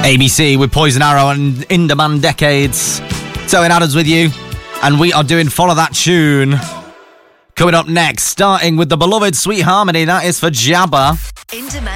ABC with Poison Arrow and In Demand Decades. Owen Adams with you, and we are doing Follow That Tune. Coming up next, starting with the beloved Sweet Harmony, that is for Jabba. In Demand.